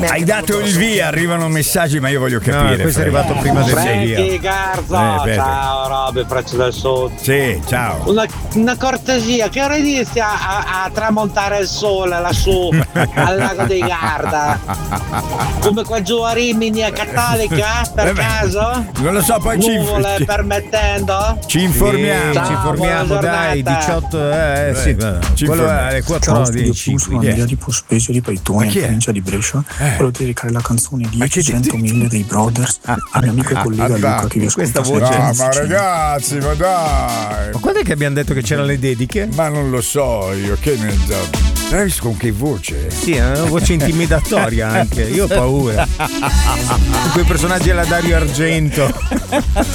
Hai dato il via, arrivano messaggi, ma io voglio capire. No, questo è arrivato prima del Frankie Garza, ciao Roby, Prezzo del Sud. Sì, ciao. Una cortesia, che ora inizi a tramontare il sole lassù al lago dei Garda? Come qua giù a Rimini a Cattolica, per caso? Non lo so, poi nuvole permettendo? Ci informiamo. Ci informiamo, dai, 18. Sì, quello è alle 4 Ciao, Studio Plus, una via di Pospesio di Paitone, in provincia di Brescia. Volevo dedicare la canzone di 100.000 dei Brothers al mio amico e collega Luca che vi ascolta. Questa voce. No, ma ragazzi, ma dai. Ma quando è che abbiamo detto che c'erano le dediche? Ma non lo so io, che ne so. Con che voce? Sì, è una voce intimidatoria anche. Io ho paura. Quei personaggi alla Dario Argento.